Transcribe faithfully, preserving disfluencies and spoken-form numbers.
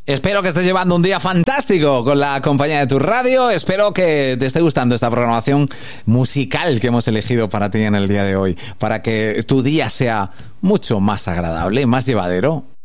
Espero que estés llevando un día fantástico con la compañía de tu radio. Espero que te esté gustando esta programación musical que hemos elegido para ti en el día de hoy, para que tu día sea mucho más agradable, más llevadero.